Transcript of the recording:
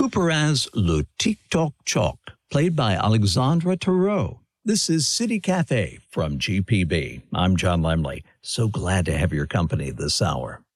Cooper as Le Tic-Toc Chalk, played by Alexandra Tarot. This is City Cafe from GPB. I'm John Lemley. So glad to have your company this hour.